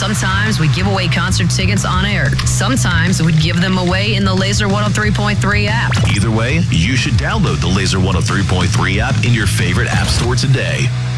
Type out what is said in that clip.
Sometimes we give away concert tickets on air. Sometimes we'd give them away in the Laser 103.3 app. Either way, you should download the Laser 103.3 app in your favorite app store today.